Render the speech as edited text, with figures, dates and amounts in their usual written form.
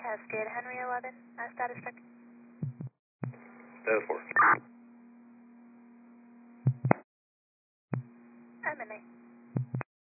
Cascade Henry 11, status check. Status 4. MNA.